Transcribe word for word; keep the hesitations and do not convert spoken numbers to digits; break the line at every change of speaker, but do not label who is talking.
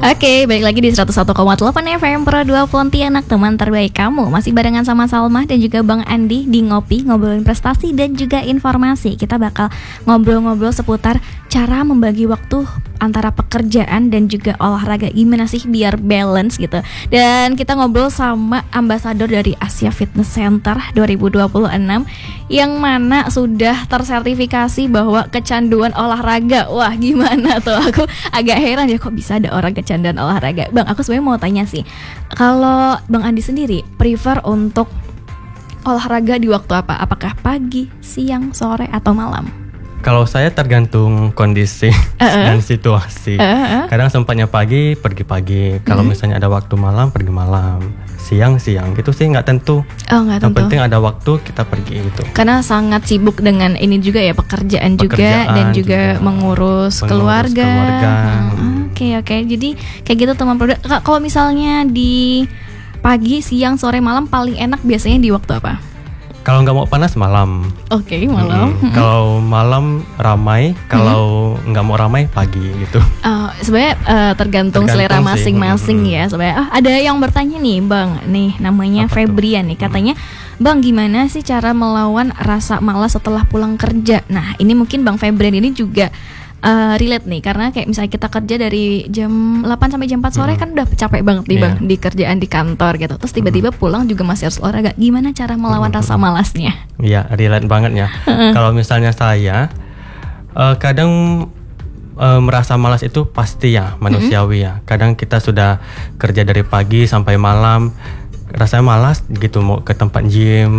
Oke, balik lagi di seratus satu koma delapan F M Pro dua Pontianak, teman terbaik kamu. Masih barengan sama Salma dan juga Bang Andi di Ngopi, ngobrolin prestasi dan juga informasi. Kita bakal ngobrol-ngobrol seputar cara membagi waktu antara pekerjaan dan juga olahraga. Gimana sih biar balance gitu. Dan kita ngobrol sama ambasador dari Asia Fitness Center dua ribu dua puluh enam, yang mana sudah tersertifikasi bahwa kecanduan olahraga. Wah, gimana tuh? Aku agak heran ya, kok bisa ada orang kecanduan olahraga. Bang, aku sebenarnya mau tanya sih, kalau Bang Andi sendiri prefer untuk olahraga di waktu apa? Apakah pagi, siang, sore, atau malam?
Kalau saya tergantung kondisi uh-uh. dan situasi.
Uh-uh.
Kadang sempatnya pagi, pergi pagi. Kalau uh-huh. misalnya ada waktu malam, pergi malam. Siang, siang. Gitu sih nggak tentu.
Oh, nggak tentu.
Yang penting ada waktu, kita pergi gitu.
Karena sangat sibuk dengan ini juga ya, pekerjaan,
pekerjaan
juga dan juga, juga mengurus, mengurus keluarga.
keluarga.
Hmm, oke oke. Jadi kayak gitu teman produk. Kalau misalnya di pagi, siang, sore, malam paling enak biasanya di waktu apa?
Kalau nggak mau panas malam.
Oke, okay, malam.
Mm-hmm. Kalau malam ramai, kalau mm-hmm. nggak mau ramai pagi gitu.
Uh, sebenarnya uh, tergantung, tergantung selera masing-masing mm-hmm. ya. Sebenarnya oh, ada yang bertanya nih, Bang. Nih namanya apa Febrian tuh? Nih katanya, mm-hmm. Bang, gimana sih cara melawan rasa malas setelah pulang kerja? Nah, ini mungkin Bang Febrian ini juga Uh, relate nih, karena kayak misalnya kita kerja dari jam delapan sampai jam empat sore, mm-hmm. kan udah capek banget nih Bang, yeah. di kerjaan di kantor gitu. Terus tiba-tiba mm-hmm. pulang juga masih harus olahraga. Gimana cara melawan mm-hmm. rasa malasnya?
Iya, yeah, relate banget ya. Uh-uh. Kalau misalnya saya uh, kadang uh, merasa malas itu pasti ya, manusiawi mm-hmm. ya. Kadang kita sudah kerja dari pagi sampai malam, rasanya malas gitu, mau ke tempat gym